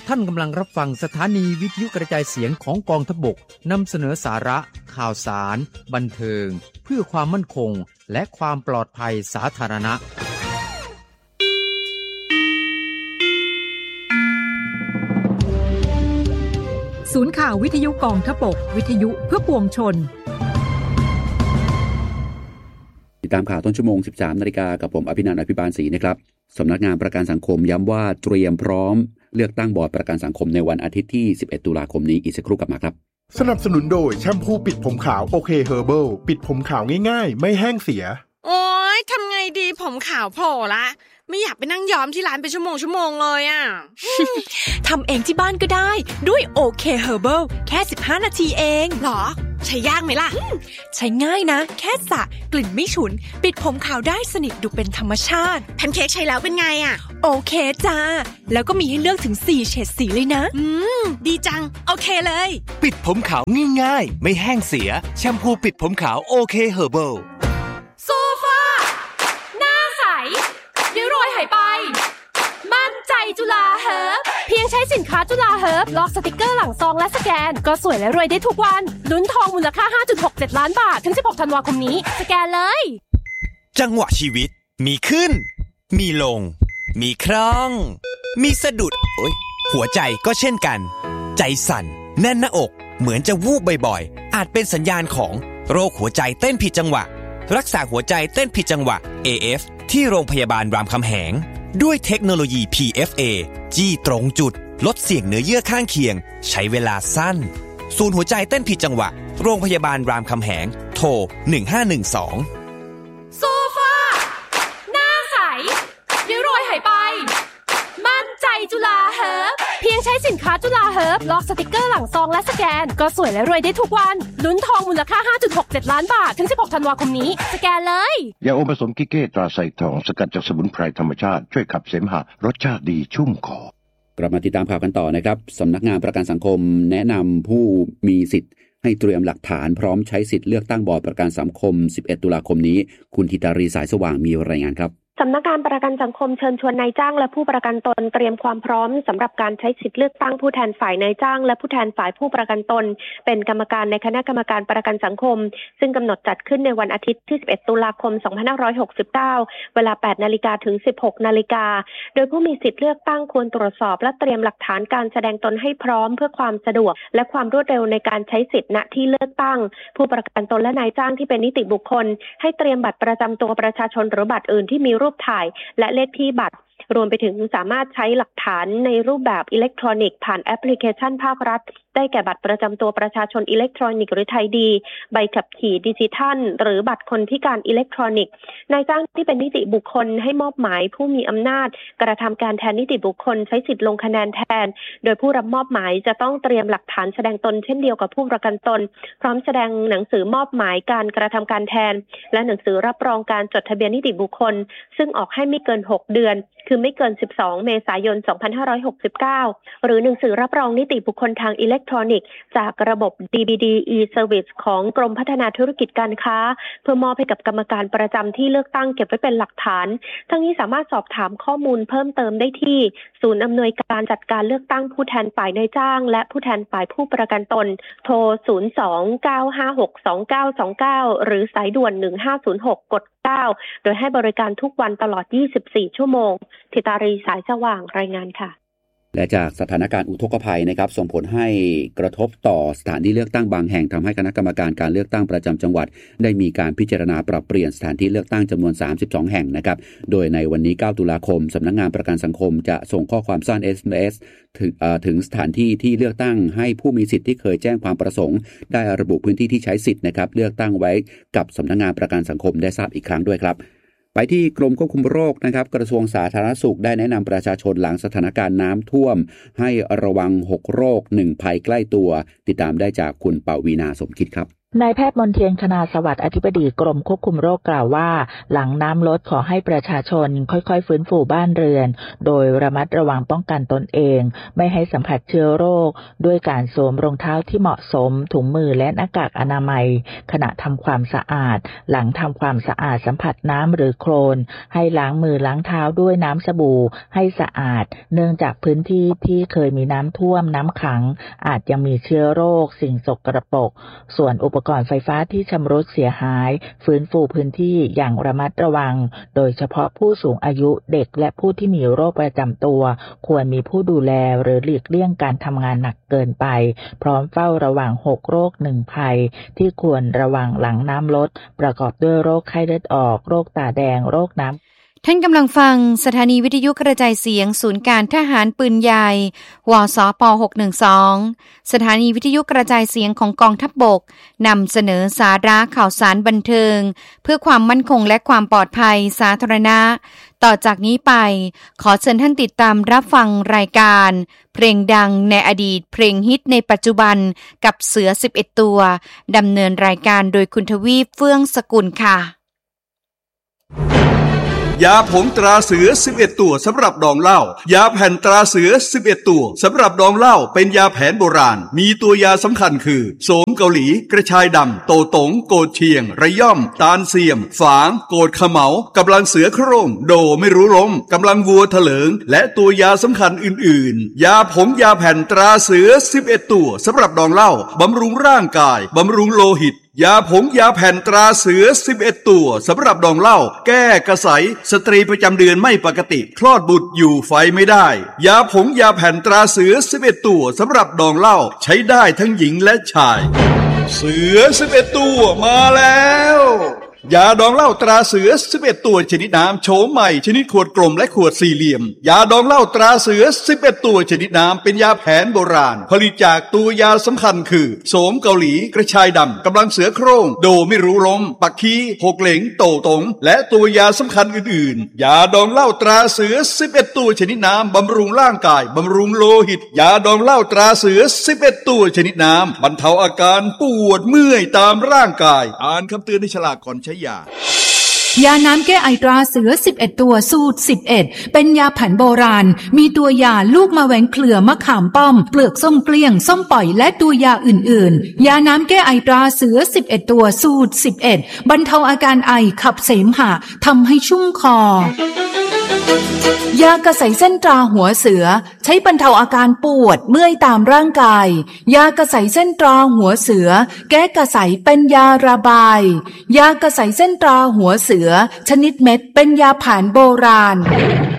ท่านกำลังรับฟังสถานีวิทยุกระจายเสียงของกองทัพบกนำเสนอสาระข่าวสารบันเทิงเพื่อความมั่นคงและความปลอดภัยสาธารณะศูนย์ข่าววิทยุกองทัพบกวิทยุเพื่อปวงชนติดตามข่าวต้นชั่วโมง 13 นาฬิกากับผมอภินันท์ อภิบาลศรีนะครับสำนักงานประกันสังคมย้ำว่าเตรียมพร้อมเลือกตั้งบอร์ดประกันสังคมในวันอาทิตย์ที่ 11 ตุลาคมนี้อีกสักครู่กลับมาครับสนับสนุนโดยแชมพูปิดผมขาวโอเคเฮอร์เบิลปิดผมขาวง่ายๆไม่แห้งเสียโอ๊ยทำไงดีผมขาวโผล่ละไม่อยากไปนั่งย้อมที่ร้านเป็นชั่วโมงเลยอ่ะทำเองที่บ้านก็ได้ด้วยโอเคเฮอร์เบิลแค่15 นาทีเองหรอใช้ยากไหมล่ะใช้ง่ายนะแค่สระกลิ่นไม่ฉุนปิดผมขาวได้สนิทดูเป็นธรรมชาติแพนเค้กใช้แล้วเป็นไงอ่ะโอเคจ้าแล้วก็มีให้เลือกถึง4เฉดสีเลยนะดีจังโอเคเลยปิดผมขาวง่ายๆไม่แห้งเสียแชมพูปิดผมขาวโอเคเฮอร์เบิลโซฟาหน้าใสริ้วรอยหายไปมั่นใจจุฬาเฮิร์บเพียงใช้สินค้าจุฬาเฮิร์บลอกสติกเกอร์หลังซองและสแกนก็สวยและรวยได้ทุกวันลุ้นทองมูลค่า 5.67 ล้านบาทถึง16ธันวาคมนี้สแกนเลยจังหวะชีวิตมีขึ้นมีลงมีคล่องมีสะดุดหัวใจก็เช่นกันใจสั่นแน่นหน้าอกเหมือนจะวูบบ่อยๆอาจเป็นสัญญาณของโรคหัวใจเต้นผิดจังหวะรักษาหัวใจเต้นผิดจังหวะ AF ที่โรงพยาบาลรามคำแหงด้วยเทคโนโลยี PFA จี้ตรงจุดลดเสี่ยงเนื้อเยื่อข้างเคียงใช้เวลาสั้นศูนย์หัวใจเต้นผิดจังหวะโรงพยาบาลรามคำแหงโทร1512 โซฟาหน้าใสริ้วรอยหายไปมั่นใจจุฬาเฮิร์บเพียงใช้สินค้าจุฬาเฮิร์บลอกสติกเกอร์หลังซองและสแกนก็สวยและรวยได้ทุกวันลุ้นทองมูลค่า 5.67 ล้านบาทถึง16ธันวาคมนี้สแกนเลยยาอมผสมกิเก้ตราไซทองสกัดจากสมุนไพรธรรมชาติช่วยขับเสมหะรสชาติดีชุ่มคอกลับมาติดตามข่าวกันต่อนะครับสำนักงานประกันสังคมแนะนำผู้มีสิทธิ์ให้เตรียมหลักฐานพร้อมใช้สิทธิ์เลือกตั้งบอร์ดประกันสังคม11 ตุลาคมนี้คุณธิตารีสายสว่างมีรายงานครับสำนักงานประกันสังคมเชิญชวนนายจ้างและผู้ประกันตนเตรียมความพร้อมสำหรับการใช้สิทธิเลือกตั้งผู้แทนฝ่ายนายจ้างและผู้แทนฝ่ายผู้ประกันตนเป็นกรรมการในคณะกรรมการประกันสังคมซึ่งกำหนดจัดขึ้นในวันอาทิตย์ที่11 ตุลาคม 2569 เวลา 8 นาฬิกาถึง 16 นาฬิกาโดยผู้มีสิทธิเลือกตั้งควรตรวจสอบและเตรียมหลักฐานการแสดงตนให้พร้อมเพื่อความสะดวกและความรวดเร็วในการใช้สิทธิณที่เลือกตั้งผู้ประกันตนและนายจ้างที่เป็นนิติบุคคลให้เตรียมบัตรประจำตัวประชาชนหรือบัตรอื่นที่มีรูปถ่ายและเลขที่บัตรรวมไปถึงสามารถใช้หลักฐานในรูปแบบอิเล็กทรอนิกส์ผ่านแอปพลิเคชันภาครัฐได้แก่บัตรประจำตัวประชาชนอิเล็กทรอนิกส์หรือไทยดีใบขับขี่ดิจิทัลหรือบัตรคนพิการอิเล็กทรอนิกส์นายจ้างที่เป็นนิติบุคคลให้มอบหมายผู้มีอำนาจกระทำการแทนนิติบุคคลใช้สิทธิ์ลงคะแนนแทนโดยผู้รับมอบหมายจะต้องเตรียมหลักฐานแสดงตนเช่นเดียวกับผู้ประกันตนพร้อมแสดงหนังสือมอบหมายการกระทำการแทนและหนังสือรับรองการจดทะเบียนนิติบุคคลซึ่งออกให้ไม่เกิน6 เดือนคือไม่เกิน12 เมษายน 2569หรือหนังสือรับรองนิติบุคคลทางอิเล็กทรอนิกส์จากระบบ DBD e-Service ของกรมพัฒนาธุรกิจการค้าเพื่อมอบให้กับกรรมการประจำที่เลือกตั้งเก็บไว้เป็นหลักฐานทั้งนี้สามารถสอบถามข้อมูลเพิ่มเติมได้ที่ศูนย์อำนวยการจัดการเลือกตั้งผู้แทนฝ่ายนายจ้างและผู้แทนฝ่ายผู้ประกันตนโทร 02-956-2929 หรือสายด่วน 1506 กด 9โดยให้บริการทุกวันตลอด 24 ชั่วโมงธิตารีสายสว่างรายงานค่ะและจากสถานการณ์อุทกภัยนะครับส่งผลให้กระทบต่อสถานที่เลือกตั้งบางแห่งทำให้คณะกรรมการการเลือกตั้งประจำจังหวัดได้มีการพิจารณาปรับเปลี่ยนสถานที่เลือกตั้งจำนวน32แห่งนะครับโดยในวันนี้9 ตุลาคมสำนักงานประกันสังคมจะส่งข้อความสั้น SMS ถึงสถานที่ที่เลือกตั้งให้ผู้มีสิทธิ์ที่เคยแจ้งความประสงค์ได้ระบุพื้นที่ที่ใช้สิทธิ์นะครับเลือกตั้งไว้กับสำนักงานประกันสังคมได้ทราบอีกครั้งด้วยครับไปที่กรมควบคุมโรคนะครับกระทรวงสาธารณสุขได้แนะนำประชาชนหลังสถานการณ์น้ำท่วมให้ระวัง6โรค1ภัยใกล้ตัวติดตามได้จากคุณปวีณาสมคิดครับนายแพทย์มนเทียน คณาสวัสดิ์อธิบดีกรมควบคุมโรคกล่าวว่าหลังน้ำลดขอให้ประชาชนค่อยๆฟื้นฟูบ้านเรือนโดยระมัดระวังป้องกันตนเองไม่ให้สัมผัสเชื้อโรคด้วยการสวมรองเท้าที่เหมาะสมถุงมือและหน้ากากอนามัยขณะทำความสะอาดหลังทำความสะอาดสัมผัสน้ำหรือโคลนให้ล้างมือล้างเท้าด้วยน้ำสบู่ให้สะอาดเนื่องจากพื้นที่ที่เคยมีน้ำท่วมน้ำขังอาจยังมีเชื้อโรคสิ่งสกปรกส่วนอุปกรณ์ไฟฟ้าที่ชำรุดเสียหายฟื้นฟูพื้นที่อย่างระมัดระวังโดยเฉพาะผู้สูงอายุเด็กและผู้ที่มีโรคประจำตัวควรมีผู้ดูแลหรือหลีกเลี่ยงการทำงานหนักเกินไปพร้อมเฝ้าระวัง6โรค1ภัยที่ควรระวังหลังน้ำลดประกอบด้วยโรคไข้เลือดออกโรคตาแดงโรคน้ำท่านกำลังฟังสถานีวิทยุกระจายเสียงศูนย์การทหารปืนใหญ่วสป612สถานีวิทยุกระจายเสียงของกองทัพบกนำเสนอสาระข่าวสารบันเทิงเพื่อความมั่นคงและความปลอดภัยสาธารณะต่อจากนี้ไปขอเชิญท่านติดตามรับฟังรายการเพลงดังในอดีตเพลงฮิตในปัจจุบันกับเสือ11ตัวดำเนินรายการโดยคุณทวีปเฟื่องสกุลค่ะยาผงตราเสือ11ตัวสำหรับดองเหล้ายาแผ่นตราเสือ11ตัวสำหรับดองเหล้าเป็นยาแผนโบราณมีตัวยาสำคัญคือโสมเกาหลีกระชายดำโตตงโกดเชียงระย่อมตาลเสียมฝางโกดขะเหมากำลังเสือโคร่งโดไม่รู้ล้มกำลังวัวเถลิงและตัวยาสำคัญอื่นๆยาผงยาแผ่นตราเสือ11ตัวสำหรับดองเหล้าบำรุงร่างกายบำรุงโลหิตยาผงยาแผ่นตราเสือ11ตัวสำหรับดองเหล้าแก้กระสายสตรีประจำเดือนไม่ปกติคลอดบุตรอยู่ไฟไม่ได้ยาผงยาแผ่นตราเสือ11ตัวสำหรับดองเหล้าใช้ได้ทั้งหญิงและชายเสือ11ตัวมาแล้วยาดองเหล้าตราเสือ11ตัวชนิดน้ำโฉมใหม่ชนิดขวดกลมและขวดสี่เหลี่ยมยาดองเหล้าตราเสือ11ตัวชนิดน้ำเป็นยาแผนโบราณผลิตจากตัวยาสำคัญคือโสมเกาหลีกระชายดำกำลังเสือโคร่งโดไม่รู้ล้มปักคีหกเหลงโตตงและตัวยาสำคัญอื่นๆยาดองเหล้าตราเสือ11ตัวชนิดน้ำบำรุงร่างกายบำรุงโลหิตยาดองเหล้าตราเสือ11ตัวชนิดน้ำบรรเทาอาการปวดเมื่อยตามร่างกายอ่านคำเตือนในฉลากก่อนใช้ยาน้ำแก้ไอตราเสือ11ตัวสูตร11เป็นยาแผนโบราณมีตัวยาลูกมะแหวงเครือมะขามป้อมเปลือกส้มเกลี้ยงส้มปล่อยและตัวยาอื่นๆยาน้ำแก้ไอตราเสือ11ตัวสูตร11บรรเทาอาการไอขับเสมหะทำให้ชุ่มคอยากระใสเส้นตราหัวเสือใช้บรรเทาอาการปวดเมื่อยตามร่างกายยากระใสเส้นตราหัวเสือแก้กระใสเป็นยาระบายยากระใสเส้นตราหัวเสือชนิดเม็ดเป็นยาแผนโบราณ